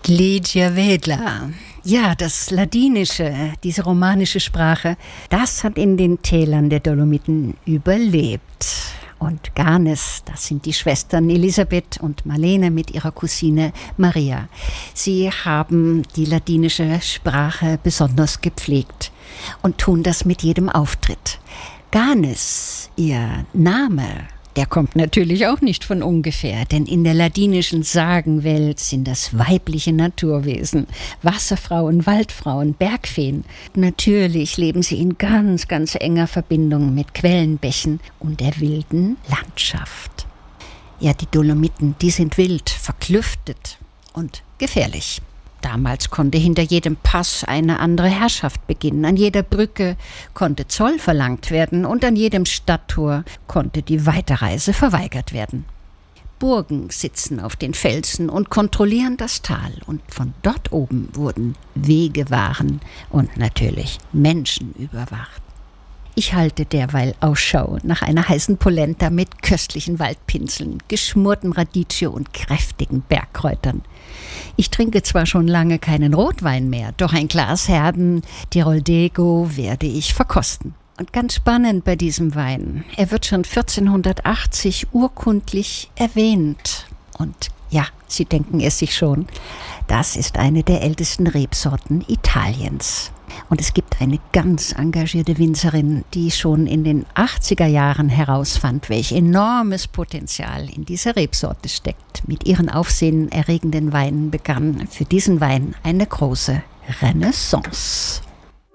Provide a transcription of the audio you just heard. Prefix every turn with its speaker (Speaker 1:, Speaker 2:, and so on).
Speaker 1: Ligia Wedler. Ja, das Ladinische, diese romanische Sprache, das hat in den Tälern der Dolomiten überlebt. Und Garnes, das sind die Schwestern Elisabeth und Marlene mit ihrer Cousine Maria. Sie haben die ladinische Sprache besonders gepflegt und tun das mit jedem Auftritt. Garnes, ihr Name, der kommt natürlich auch nicht von ungefähr, denn in der ladinischen Sagenwelt sind das weibliche Naturwesen, Wasserfrauen, Waldfrauen, Bergfeen. Natürlich leben sie in ganz, ganz enger Verbindung mit Quellenbächen und der wilden Landschaft. Ja, die Dolomiten, die sind wild, verklüftet und gefährlich. Damals konnte hinter jedem Pass eine andere Herrschaft beginnen. An jeder Brücke konnte Zoll verlangt werden und an jedem Stadttor konnte die Weiterreise verweigert werden. Burgen sitzen auf den Felsen und kontrollieren das Tal. Und von dort oben wurden Wege, Waren und natürlich Menschen überwacht. Ich halte derweil Ausschau nach einer heißen Polenta mit köstlichen Waldpinseln, geschmortem Radicchio und kräftigen Bergkräutern. Ich trinke zwar schon lange keinen Rotwein mehr, doch ein Glas herben Tiroldego werde ich verkosten. Und ganz spannend bei diesem Wein, er wird schon 1480 urkundlich erwähnt. Und ja, Sie denken es sich schon, das ist eine der ältesten Rebsorten Italiens. Und es gibt eine ganz engagierte Winzerin, die schon in den 80er Jahren herausfand, welch enormes Potenzial in dieser rebsorte steckt. Mit ihren aufsehenerregenden Weinen begann für diesen Wein eine große Renaissance.